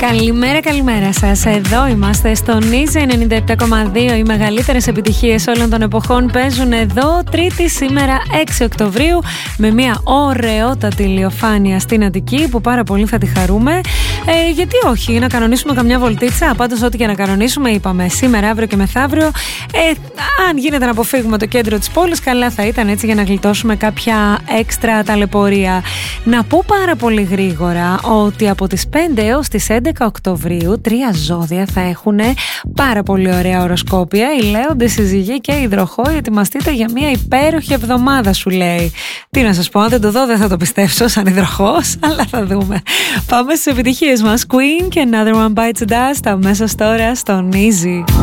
Καλημέρα σας. Εδώ είμαστε στο Easy 97,2. Οι μεγαλύτερες επιτυχίες όλων των εποχών παίζουν εδώ. Τρίτη σήμερα 6 Οκτωβρίου με μια ωραιότατη ηλιοφάνεια στην Αττική που πάρα πολύ θα τη χαρούμε. Γιατί όχι, να κανονίσουμε καμιά βολτίτσα. Πάντως ό,τι και να κανονίσουμε, είπαμε σήμερα, αύριο και μεθαύριο. Αν γίνεται να αποφύγουμε το κέντρο της πόλης, καλά θα ήταν, έτσι, για να γλιτώσουμε κάποια έξτρα ταλαιπωρία. Να πω πάρα πολύ γρήγορα ότι από τις 5 έως τις 11 Οκτωβρίου 3 ζώδια θα έχουν πάρα πολύ ωραία οροσκόπια. Οι Λέοντες, οι Ζυγοί και οι Υδροχόοι. Ετοιμαστείτε για μια υπέροχη εβδομάδα, σου λέει. Τι να σας πω, αν δεν το δω δεν θα το πιστέψω σαν υδροχός, αλλά θα δούμε. Πάμε στις επιτυχίες μας. Queen και Another One Bites the Dust αμέσως τώρα στον Easy.